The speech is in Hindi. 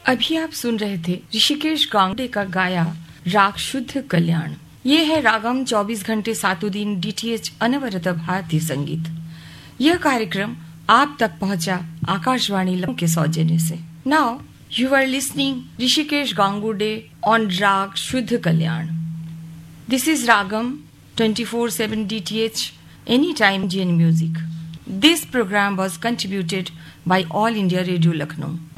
अभी आप सुन रहे थे ऋषिकेश गांगुडे का गाया राग शुद्ध कल्याण। ये है रागम 24 घंटे सातों दिन डीटीएच अनवरत भारतीय संगीत। यह कार्यक्रम आप तक पहुंचा आकाशवाणी लखनऊ के सौजन्य से। Now you are listening Rishikesh Gangude on राग शुद्ध कल्याण। This is ragam 24/7 DTH anytime Indian music. This program was contributed by All India Radio Lucknow.